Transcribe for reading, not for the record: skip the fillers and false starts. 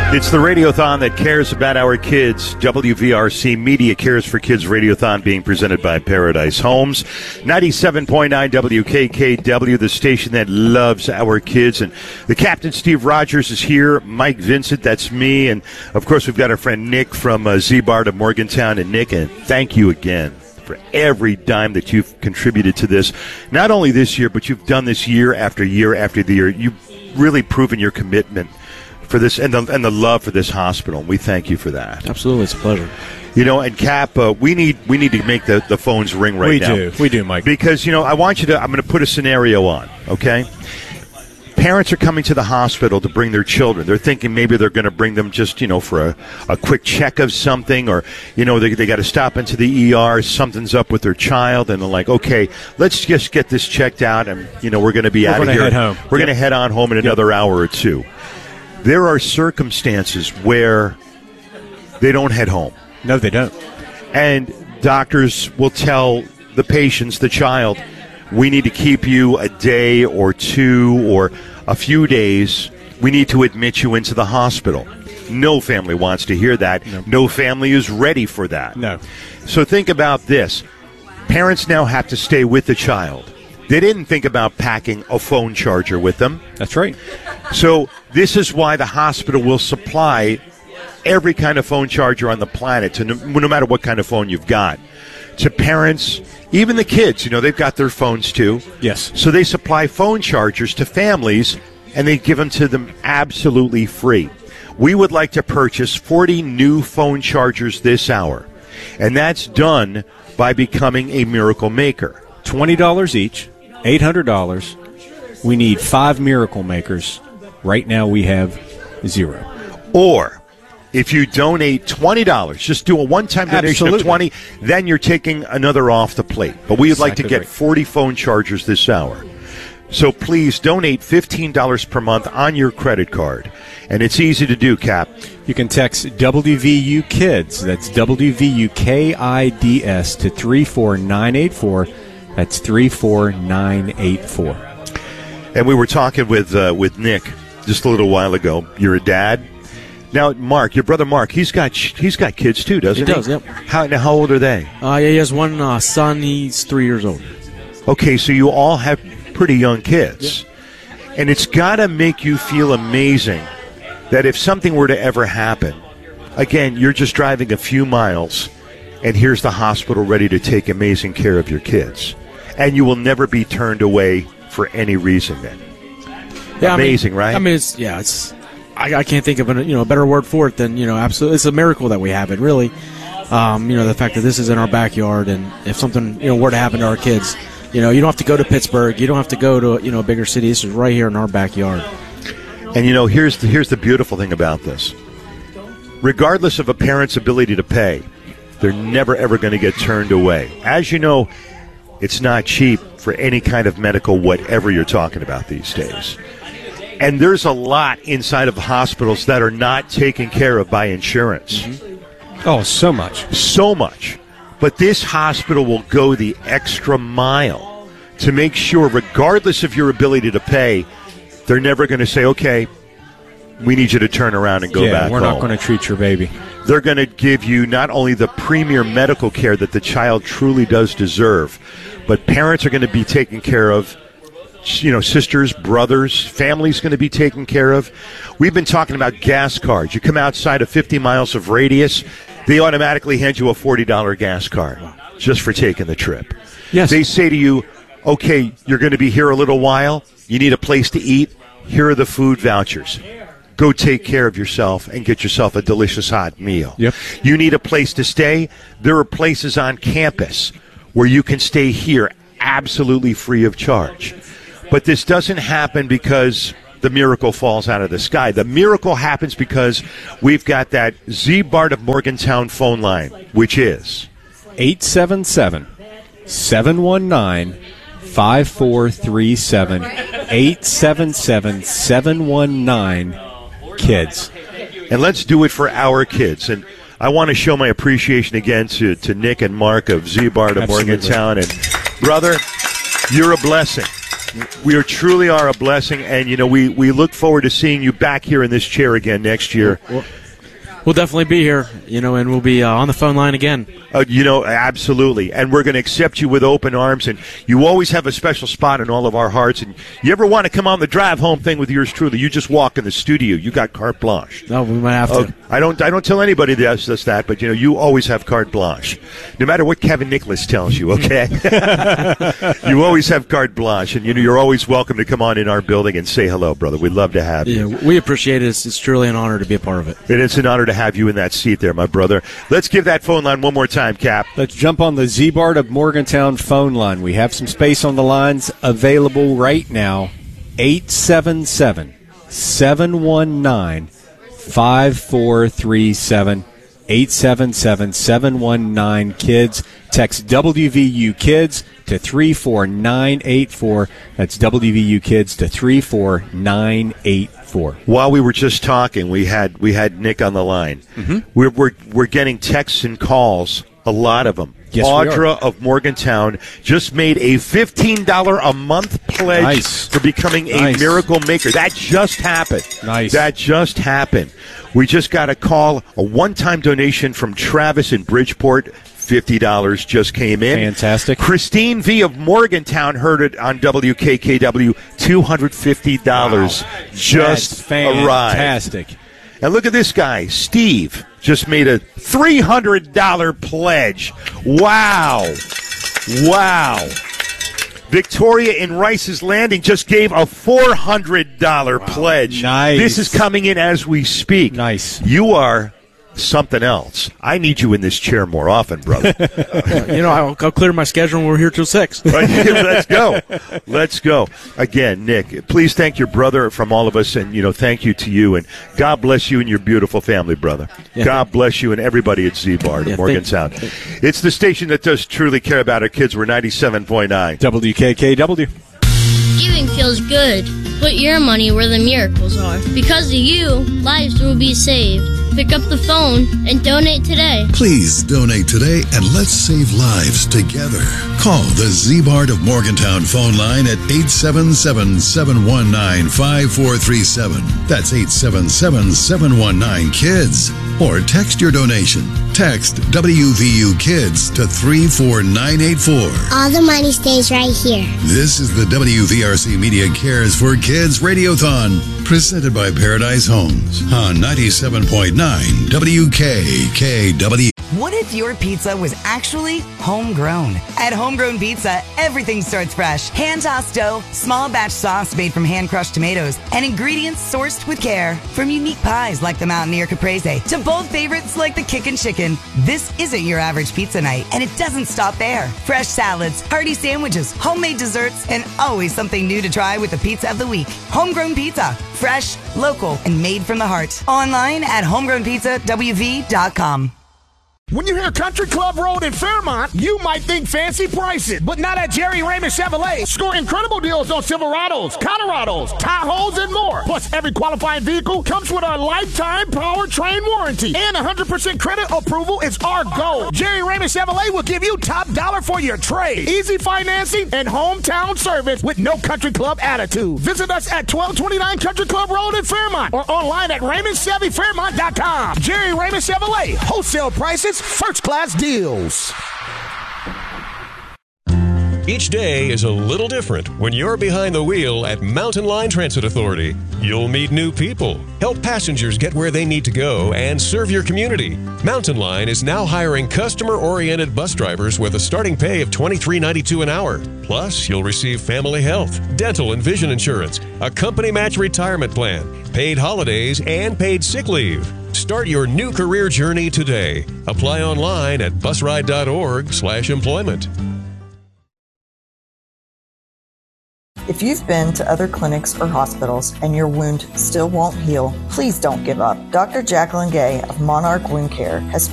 It's the Radiothon that cares about our kids. WVRC Media Cares for Kids Radiothon being presented by Paradise Homes. 97.9 WKKW, the station that loves our kids. And the captain, Steve Rogers, is here. Mike Vincent, that's me. And, of course, we've got our friend Nick from Z-Bar to Morgantown. And, Nick, and thank you again for every dime that you've contributed to this. Not only this year, but you've done this year after year after the year. You've really proven your commitment for this and the love for this hospital. We thank you for that. Absolutely, it's a pleasure. You know, and Cap, we need to make the phones ring right now. We do, Mike. Because, you know, I'm going to put a scenario on, okay? Parents are coming to the hospital to bring their children. They're thinking maybe they're going to bring them just, you know, for a quick check of something, or, you know, they got to stop into the ER, something's up with their child, and they're like, okay, let's just get this checked out, and, you know, we're going to be out of here. Head home. We're going to head on home in another hour or two. There are circumstances where they don't head home. No, they don't. And doctors will tell the patients, the child, we need to keep you a day or two or a few days. We need to admit you into the hospital. No family wants to hear that. No family is ready for that. No. So think about this. Parents now have to stay with the child. They didn't think about packing a phone charger with them. That's right. So this is why the hospital will supply every kind of phone charger on the planet, to no matter what kind of phone you've got, to parents, even the kids. You know, they've got their phones too. Yes. So they supply phone chargers to families, and they give them to them absolutely free. We would like to purchase 40 new phone chargers this hour, and that's done by becoming a Miracle Maker. $20 each. $800. We need 5 Miracle Makers. Right now we have 0. Or if you donate $20, just do a one-time donation of $20, then you're taking another off the plate. But we would like to get 40 phone chargers this hour. So please donate $15 per month on your credit card. And it's easy to do, Cap. You can text WVU Kids, that's WVU KIDS, to 34984. That's 34984. And we were talking with Nick just a little while ago. You're a dad. Now, Mark, your brother Mark, he's got kids too, doesn't he? He does, yep. How old are they? Yeah, he has one son. He's 3 years old. Okay, so you all have pretty young kids. Yep. And it's got to make you feel amazing that if something were to ever happen, again, you're just driving a few miles, and here's the hospital ready to take amazing care of your kids. And you will never be turned away for any reason then. Yeah, amazing, right? I mean, I can't think of a better word for it than, absolutely. It's a miracle that we have it, really. The fact that this is in our backyard, and if something, were to happen to our kids, you don't have to go to Pittsburgh. You don't have to go to, a bigger city. This is right here in our backyard. And, here's the beautiful thing about this. Regardless of a parent's ability to pay, they're never, ever going to get turned away. As you know, it's not cheap for any kind of medical whatever you're talking about these days. And there's a lot inside of hospitals that are not taken care of by insurance. Mm-hmm. Oh, so much. So much. But this hospital will go the extra mile to make sure, regardless of your ability to pay, they're never going to say, okay, we need you to turn around and go back home. We're not going to treat your baby. They're going to give you not only the premier medical care that the child truly does deserve, but parents are going to be taken care of, sisters, brothers, families going to be taken care of. We've been talking about gas cards. You come outside of 50 miles of radius, they automatically hand you a $40 gas card just for taking the trip. Yes. They say to you, okay, you're going to be here a little while. You need a place to eat. Here are the food vouchers. Go take care of yourself and get yourself a delicious hot meal. Yep. You need a place to stay. There are places on campus where you can stay here absolutely free of charge. But this doesn't happen because the miracle falls out of the sky. The miracle happens because we've got that Z-Bar of Morgantown phone line, which is 877-719-5437. 877-719-KIDS. And let's do it for our kids. And I want to show my appreciation again to Nick and Mark of Z-Bar of Morgantown. And, brother, you're a blessing. We truly are a blessing, and, we look forward to seeing you back here in this chair again next year. We'll definitely be here, and we'll be on the phone line again. Absolutely. And we're going to accept you with open arms, and you always have a special spot in all of our hearts. And you ever want to come on the drive home thing with yours truly, you just walk in the studio. You got carte blanche. No, we might have to. I don't tell anybody that does that, but, you always have carte blanche. No matter what Kevin Nicholas tells you, okay? You always have carte blanche, and, you're always welcome to come on in our building and say hello, brother. We'd love to have you. Yeah, we appreciate it. It's truly an honor to be a part of it. And it's an honor to have you in that seat there, my brother. Let's give that phone line one more time, Cap. Let's jump on the Z-Bart of Morgantown phone line. We have some space on the lines available right now. 877-719-5437. 877-719-KIDS. Text WVU Kids to 34984. That's WVU Kids to 34984. While we were just talking, we had Nick on the line. Mm-hmm. We're getting texts and calls, a lot of them. Yes, Audra of Morgantown just made a $15 a month pledge for becoming a miracle maker. That just happened. Nice. That just happened. We just got a call, a one-time donation from Travis in Bridgeport. $50 just came in. Fantastic. Christine V. of Morgantown heard it on WKKW. $250 just arrived. Fantastic. And look at this guy, Steve, just made a $300 pledge. Wow. Victoria in Rice's Landing just gave a $400 pledge. Nice. This is coming in as we speak. Nice. You are something else. I need you in this chair more often, brother. I'll clear my schedule when we're here till 6. Let's go. Again, Nick, please thank your brother from all of us, and, thank you to you, and God bless you and your beautiful family, brother. Yeah. God bless you and everybody at Z-Bart in Morgantown. It's the station that does truly care about our kids. We're 97.9. WKKW. Giving feels good. Put your money where the miracles are. Because of you, lives will be saved. Pick up the phone and donate today. Please donate today and let's save lives together. Call the Z-Bart of Morgantown phone line at 877-719-5437. That's 877-719-KIDS. Or text your donation. Text WVU Kids to 34984. All the money stays right here. This is the WVRC Media Cares for Kids Radiothon, presented by Paradise Homes on 97.9 WKKW. What if your pizza was actually homegrown? At Homegrown Pizza, everything starts fresh. Hand-tossed dough, small batch sauce made from hand-crushed tomatoes, and ingredients sourced with care. From unique pies like the Mountaineer Caprese to bold favorites like the Kickin' Chicken. This isn't your average pizza night, and it doesn't stop there. Fresh salads, hearty sandwiches, homemade desserts, and always something new to try with the Pizza of the Week. Homegrown Pizza. Fresh, local, and made from the heart. Online at homegrownpizzawv.com. When you hear Country Club Road in Fairmont, you might think fancy prices, but not at Jerry Raymond Chevrolet. Score incredible deals on Silverados, Colorados, Tahoes, and more. Plus, every qualifying vehicle comes with our lifetime powertrain warranty, and 100% credit approval is our goal. Jerry Raymond Chevrolet will give you top dollar for your trade, easy financing, and hometown service with no Country Club attitude. Visit us at 1229 Country Club Road in Fairmont or online at RaymondChevyFairmont.com. Jerry Raymond Chevrolet, wholesale prices, first-class deals. Each day is a little different when you're behind the wheel at Mountain Line Transit Authority. You'll meet new people, help passengers get where they need to go, and serve your community. Mountain Line is now hiring customer-oriented bus drivers with a starting pay of $23.92 an hour. Plus, you'll receive family health, dental and vision insurance, a company match retirement plan, paid holidays, and paid sick leave. Start your new career journey today. Apply online at busride.org/employment. If you've been to other clinics or hospitals and your wound still won't heal, please don't give up. Dr. Jacqueline Gay of Monarch Wound Care has